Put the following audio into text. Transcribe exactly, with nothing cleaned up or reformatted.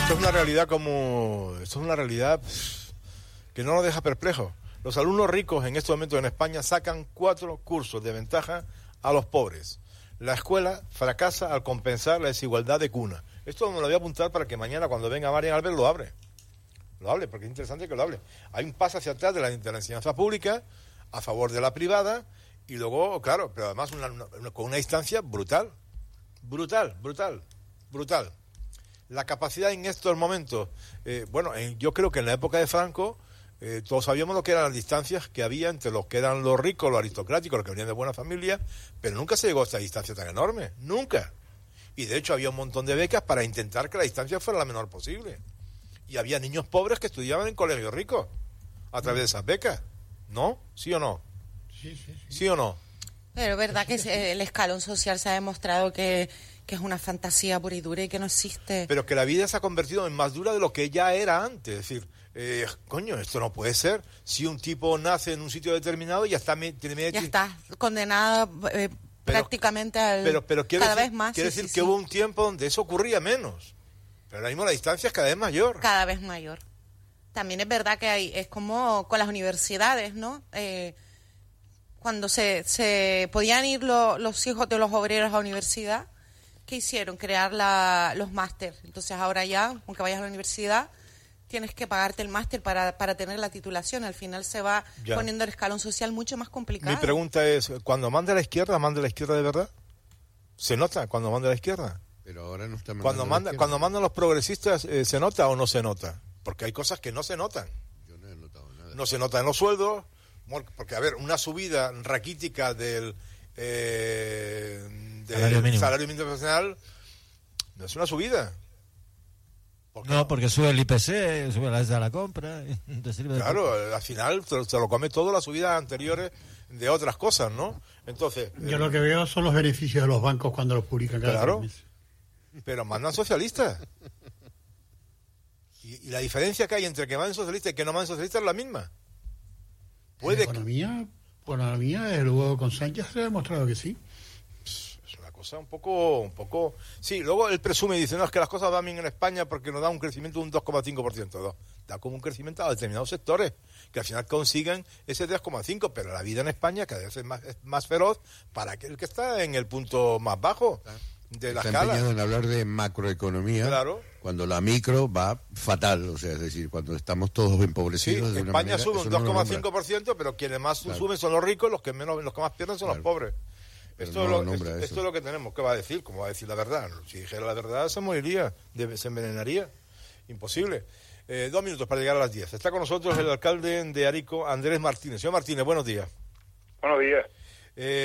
Esto es una realidad como... Esto es una realidad que no nos deja perplejos. Los alumnos ricos en estos momentos en España sacan cuatro cursos de ventaja a los pobres. La escuela fracasa al compensar la desigualdad de cuna. Esto me lo voy a apuntar para que mañana cuando venga Marian Albert lo hable. Lo hable, porque es interesante que lo hable. Hay un paso hacia atrás de la, de la enseñanza pública a favor de la privada y luego, claro, pero además una, una, con una distancia brutal. Brutal, brutal, brutal. La capacidad en estos momentos, eh, bueno, en, yo creo que en la época de Franco eh, todos sabíamos lo que eran las distancias que había entre los que eran los ricos, los aristocráticos, los que venían de buena familia, pero nunca se llegó a esta distancia tan enorme, nunca. Y de hecho había un montón de becas para intentar que la distancia fuera la menor posible. Y había niños pobres que estudiaban en colegios ricos a través de esas becas, ¿no? ¿Sí o no? Sí, sí, sí. ¿Sí o no? Pero es verdad que el escalón social se ha demostrado que, que es una fantasía pura y dura y que no existe. Pero que la vida se ha convertido en más dura de lo que ya era antes. Es decir, eh, coño, esto no puede ser. Si un tipo nace en un sitio determinado, ya está... Tiene, ya está condenado eh, pero, prácticamente al, pero, pero cada decir, vez más. Quiere sí, decir sí, que sí. hubo un tiempo donde eso ocurría menos. Pero ahora mismo la distancia es cada vez mayor. Cada vez mayor. También es verdad que hay, es como con las universidades, ¿no? Eh, cuando se, se podían ir lo, los hijos de los obreros a la universidad, ¿qué hicieron? Crear la, los máster. Entonces ahora ya, aunque vayas a la universidad, tienes que pagarte el máster para, para tener la titulación. Al final se va ya poniendo el escalón social mucho más complicado. Mi pregunta es, ¿cuando manda a la izquierda, manda a la izquierda de verdad? ¿Se nota cuando manda a la izquierda? Pero ahora no está cuando manda, cuando mandan los progresistas, eh, ¿se nota o no se nota? Porque hay cosas que no se notan. Yo no he notado nada. No se nota en los sueldos, porque, a ver, una subida raquítica del, eh, del salario mínimo. salario mínimo profesional no es una subida. ¿Por no, no, porque sube el I P C, sube la de la compra. Te sirve claro, de al final se, se lo come todo las subidas anteriores de otras cosas, ¿no? Entonces... Yo eh, lo que veo son los beneficios de los bancos cuando los publican cada claro, mes. Pero mandan socialistas. Y, y la diferencia que hay entre que manden socialistas y que no manden socialistas es la misma. Puede... En economía, por la economía, desde luego con Sánchez se ha demostrado que sí. Es una cosa un poco, un poco... Sí, luego él presume y dice, no, es que las cosas van bien en España porque nos da un crecimiento de un dos coma cinco por ciento. Da como un crecimiento a determinados sectores que al final consigan ese tres coma cinco, pero la vida en España cada vez es más, es más feroz para aquel que está en el punto más bajo de la está escala. empeñado en hablar de macroeconomía, claro, cuando la micro va fatal, o sea, es decir, cuando estamos todos empobrecidos. Sí, de una España manera, sube un no dos coma cinco por ciento, pero quienes más claro. suben son los ricos, los que menos, los que más pierden son claro. los pobres. Esto, no es lo, esto, esto es lo que tenemos. ¿Qué va a decir? ¿Cómo va a decir la verdad? Si dijera la verdad se moriría, se envenenaría. Imposible. Eh, dos minutos para llegar a las diez. Está con nosotros el alcalde de Arico, Andrés Martínez. Señor Martínez, buenos días. Buenos días. Eh,